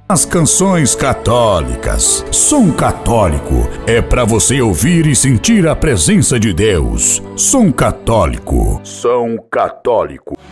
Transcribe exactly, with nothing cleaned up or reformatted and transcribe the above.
As canções católicas. Som Católico é para você ouvir e sentir a presença de Deus. Som Católico. Som Católico.